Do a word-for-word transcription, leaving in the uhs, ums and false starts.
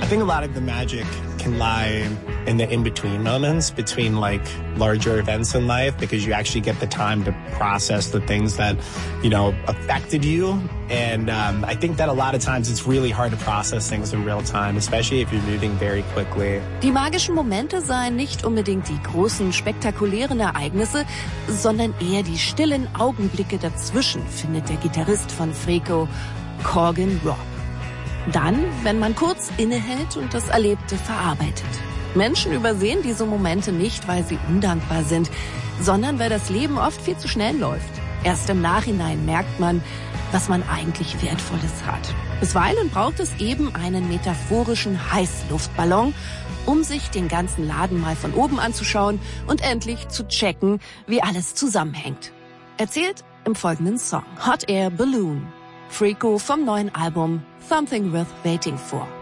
I think a lot of the magic can lie in the in-between moments between like larger events in life, because you actually get the time to process the things that, you know, affected you. And um, I think that a lot of times it's really hard to process things in real time, especially if you're moving very quickly. Die magischen Momente seien nicht unbedingt die großen, spektakulären Ereignisse, sondern eher die stillen Augenblicke dazwischen, findet der Gitarrist von Freco, Corgan Robb. Dann, wenn man kurz innehält und das Erlebte verarbeitet. Menschen übersehen diese Momente nicht, weil sie undankbar sind, sondern weil das Leben oft viel zu schnell läuft. Erst im Nachhinein merkt man, was man eigentlich Wertvolles hat. Bisweilen braucht es eben einen metaphorischen Heißluftballon, um sich den ganzen Laden mal von oben anzuschauen und endlich zu checken, wie alles zusammenhängt. Erzählt im folgenden Song Hot Air Balloon. Freco vom neuen Album Something Worth Waiting For.